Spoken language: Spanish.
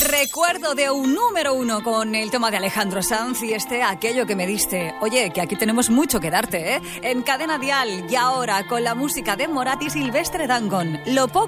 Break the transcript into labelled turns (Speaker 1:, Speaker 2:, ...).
Speaker 1: Recuerdo de un número uno con el tema de Alejandro Sanz y aquello que me diste. Oye, que aquí tenemos mucho que darte, ¿eh? En Cadena Dial y ahora con la música de Morat y Silvestre Dangond. Lo poco